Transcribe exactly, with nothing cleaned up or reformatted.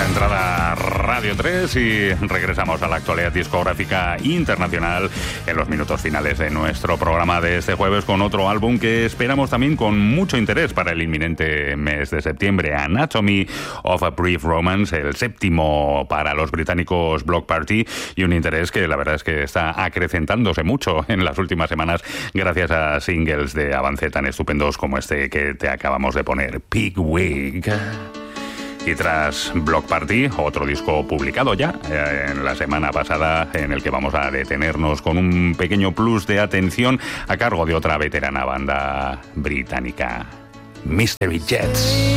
entrada Radio tres y regresamos a la actualidad discográfica internacional en los minutos finales de nuestro programa de este jueves con otro álbum que esperamos también con mucho interés para el inminente mes de septiembre, Anatomy of a Brief Romance, el séptimo para los británicos Bloc Party, y un interés que la verdad es que está acrecentándose mucho en las últimas semanas gracias a singles de avance tan estupendos como este que te acabamos de poner, Pigwig. Y tras Bloc Party, otro disco publicado ya eh, en la semana pasada, en el que vamos a detenernos con un pequeño plus de atención a cargo de otra veterana banda británica, Mystery Jets.